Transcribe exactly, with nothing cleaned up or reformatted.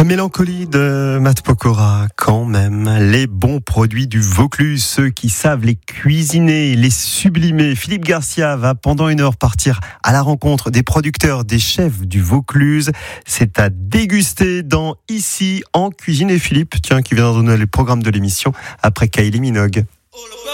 La mélancolie de Matt Pokora, quand même. Les bons produits du Vaucluse, ceux qui savent les cuisiner, les sublimer. Philippe Garcia va pendant une heure partir à la rencontre des producteurs, des chefs du Vaucluse. C'est à déguster dans Ici en Cuisine. Et Philippe, tiens, qui vient donner les programmes de l'émission après Kylie Minogue.